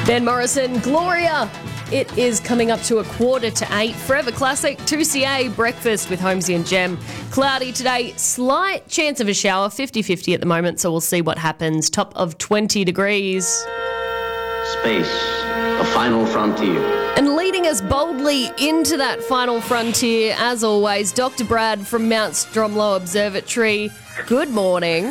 Ben Morrison, Gloria. It is coming up to 7:45. Forever Classic, 2CA, breakfast with Holmesy and Jem. Cloudy today, slight chance of a shower, 50-50 at the moment, so we'll see what happens. Top of 20 degrees. Space, the final frontier. And leading us boldly into that final frontier, as always, Dr. Brad from Mount Stromlo Observatory. Good morning.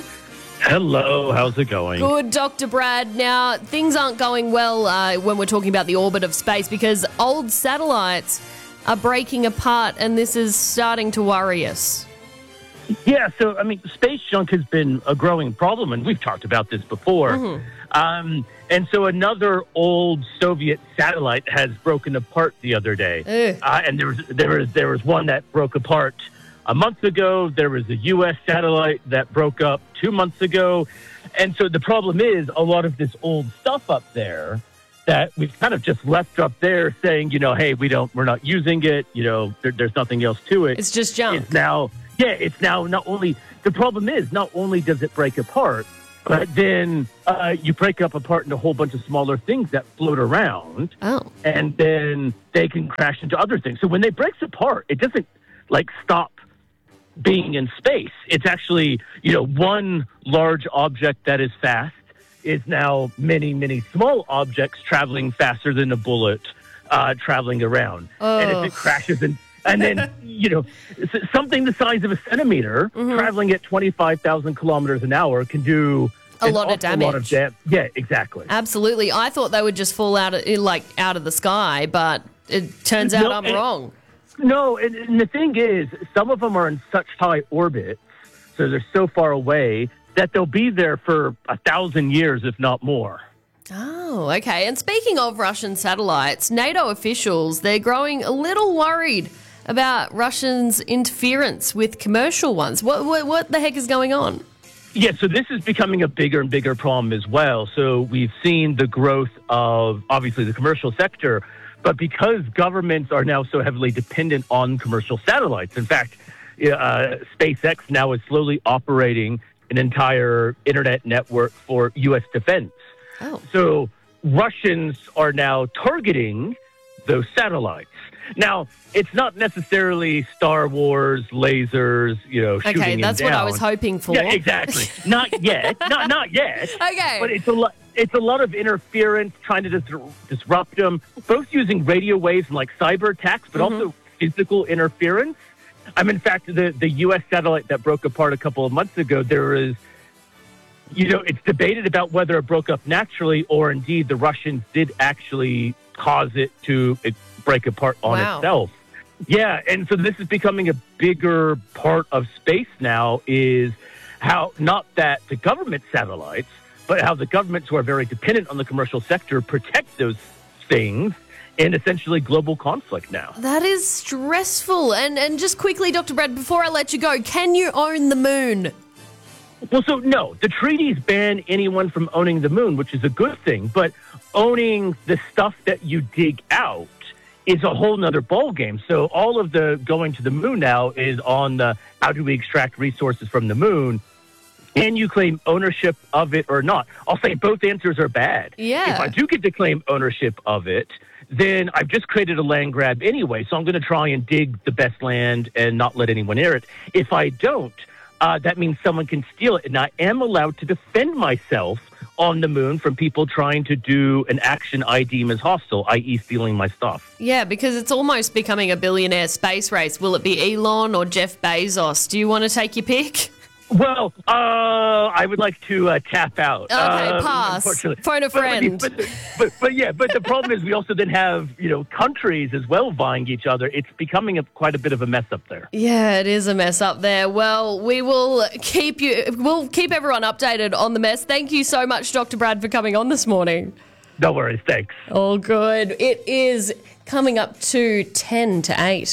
Hello, how's it going? Good, Dr. Brad. Now, things aren't going well when we're talking about the orbit of space because old satellites are breaking apart and this is starting to worry us. Yeah, so, space junk has been a growing problem, and we've talked about this before. Mm-hmm. And so another old Soviet satellite has broken apart the other day. And there was one that broke apart a month ago. There was a U.S. satellite that broke up 2 months ago. And so the problem is a lot of this old stuff up there that we've kind of just left up there saying, hey, we're not using it. There's nothing else to it. It's just junk. It's now not only, the problem is not only does it break apart, but then you break up apart into a whole bunch of smaller things that float around. Oh. And then they can crash into other things. So when they breaks apart, it doesn't stop being in space. It's actually, one large object that is fast is now many, many small objects traveling faster than a bullet traveling around. Oh. And if it crashes and then, something the size of a centimeter traveling at 25,000 kilometers an hour can do a lot of damage. Yeah, exactly. Absolutely. I thought they would just fall out of the sky, but it turns out I'm wrong. No, and the thing is, some of them are in such high orbits, so they're so far away, that they'll be there for 1,000 years, if not more. Oh, okay. And speaking of Russian satellites, NATO officials, they're growing a little worried about Russians' interference with commercial ones. What the heck is going on? Yeah, so this is becoming a bigger and bigger problem as well. So we've seen the growth of, obviously, the commercial sector, but because governments are now so heavily dependent on commercial satellites, in fact, SpaceX now is slowly operating an entire internet network for U.S. defense. Oh. So Russians are now targeting those satellites. Now, it's not necessarily Star Wars, lasers, shooting Okay, that's them down. what I was hoping for. Yeah, exactly. Not yet. Not yet. Okay. But it's a lot of interference, trying to disrupt them, both using radio waves and cyber attacks, but also physical interference. In fact, the U.S. satellite that broke apart a couple of months ago, there is, it's debated about whether it broke up naturally or indeed the Russians did actually cause it to break apart on itself. Yeah, and so this is becoming a bigger part of space now, is how, not that the government satellites, but how the governments who are very dependent on the commercial sector protect those things in essentially global conflict now. That is stressful. And just quickly, Dr. Brad, before I let you go, can you own the moon? Well, so no, the treaties ban anyone from owning the moon, which is a good thing, but owning the stuff that you dig out is a whole nother ballgame. So all of the going to the moon now is on the how do we extract resources from the moon. Can you claim ownership of it or not? I'll say both answers are bad. Yeah. If I do get to claim ownership of it, then I've just created a land grab anyway, so I'm going to try and dig the best land and not let anyone near it. If I don't, that means someone can steal it, and I am allowed to defend myself on the moon from people trying to do an action I deem as hostile, i.e. stealing my stuff. Yeah, because it's almost becoming a billionaire space race. Will it be Elon or Jeff Bezos? Do you want to take your pick? Well, I would like to tap out. Okay, pass. Phone a friend. But the problem is we also then have, countries as well vying each other. It's becoming quite a bit of a mess up there. Yeah, it is a mess up there. Well, we'll keep everyone updated on the mess. Thank you so much, Dr. Brad, for coming on this morning. No worries, thanks. All good. It is coming up to 10 to 8.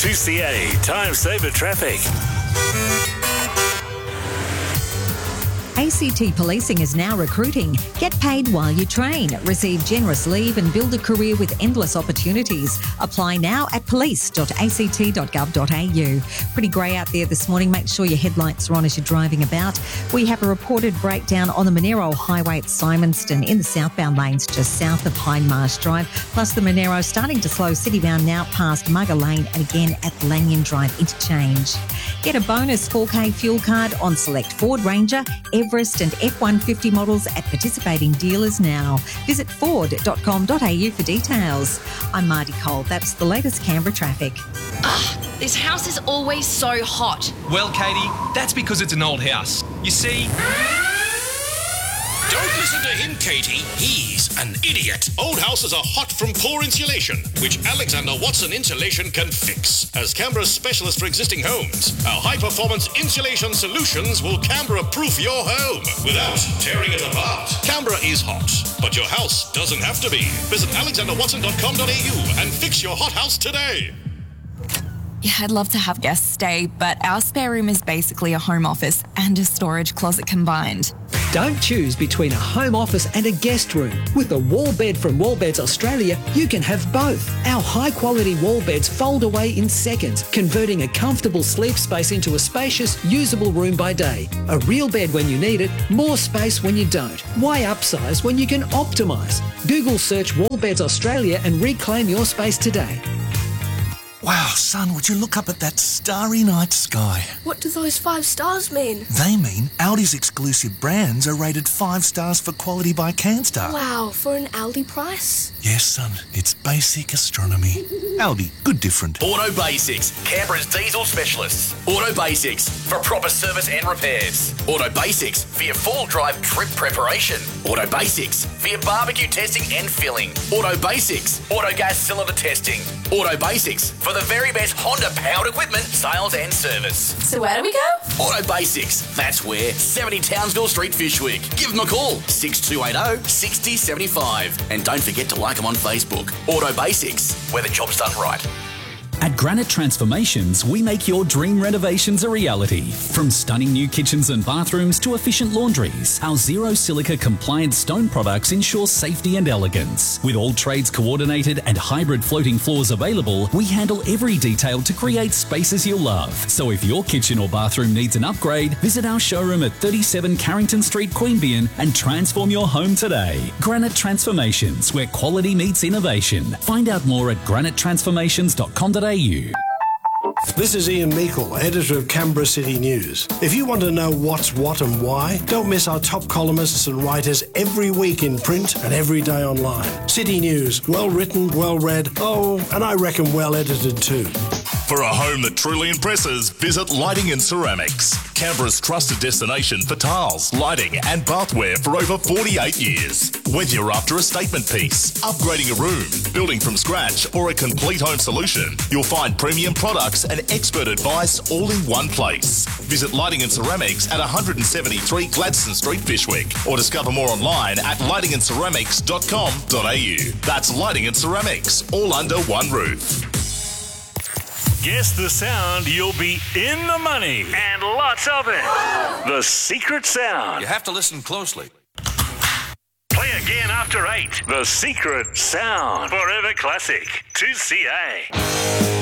2CA Time Saver Traffic. ACT Policing is now recruiting. Get paid while you train, receive generous leave and build a career with endless opportunities. Apply now at police.act.gov.au. Pretty grey out there this morning. Make sure your headlights are on as you're driving about. We have a reported breakdown on the Monero Highway at Symonston in the southbound lanes just south of Hindmarsh Drive. Plus the Monero starting to slow citybound now past Mugger Lane and again at Lanyon Drive interchange. Get a bonus 4K fuel card on select Ford Ranger, Everest and F-150 models at participating dealers now. Visit ford.com.au for details. I'm Marty Cole. That's the latest Canberra traffic. This house is always so hot. Well, Katie, that's because it's an old house. You see... Don't listen to him, Katie. He's an idiot. Old houses are hot from poor insulation, which Alexander Watson Insulation can fix. As Canberra's specialist for existing homes, our high-performance insulation solutions will Canberra-proof your home without tearing it apart. Canberra is hot, but your house doesn't have to be. Visit alexanderwatson.com.au and fix your hot house today. Yeah, I'd love to have guests stay, but our spare room is basically a home office and a storage closet combined. Don't choose between a home office and a guest room. With a wall bed from Wallbeds Australia, you can have both. Our high-quality wall beds fold away in seconds, converting a comfortable sleep space into a spacious, usable room by day. A real bed when you need it, more space when you don't. Why upsize when you can optimise? Google search Wallbeds Australia and reclaim your space today. Wow, son, would you look up at that starry night sky? What do those 5 stars mean? They mean Aldi's exclusive brands are rated 5 stars for quality by CanStar. Wow, for an Aldi price? Yes, son, it's basic astronomy. Aldi, good different. Auto Basics, Canberra's diesel specialists. Auto Basics, for proper service and repairs. Auto Basics, for your fall drive trip preparation. Auto Basics, for your barbecue testing and filling. Auto Basics, auto gas cylinder testing. Auto Basics, for the very best Honda powered equipment, sales and service. So where do we go? Auto Basics, that's where. 70 Townsville Street, Fyshwick. Give them a call, 6280 6075. And don't forget to like them on Facebook. Auto Basics, where the job's done right. At Granite Transformations, we make your dream renovations a reality. From stunning new kitchens and bathrooms to efficient laundries, our zero silica compliant stone products ensure safety and elegance. With all trades coordinated and hybrid floating floors available, we handle every detail to create spaces you'll love. So if your kitchen or bathroom needs an upgrade, visit our showroom at 37 Carrington Street, Queanbeyan and transform your home today. Granite Transformations, where quality meets innovation. Find out more at granitetransformations.com.au. This is Ian Meikle, editor of Canberra City News. If you want to know what's what and why, don't miss our top columnists and writers every week in print and every day online. City News, well written, well read, and I reckon well edited too. For a home that truly impresses, visit Lighting and Ceramics, Canberra's trusted destination for tiles, lighting and bathware for over 48 years. Whether you're after a statement piece, upgrading a room, building from scratch or a complete home solution, you'll find premium products and expert advice all in one place. Visit Lighting and Ceramics at 173 Gladstone Street, Fyshwick, or discover more online at lightingandceramics.com.au. That's Lighting and Ceramics, all under one roof. Guess the sound, you'll be in the money. And lots of it. The secret sound. You have to listen closely. Play again after 8. The secret sound. Forever Classic. 2CA.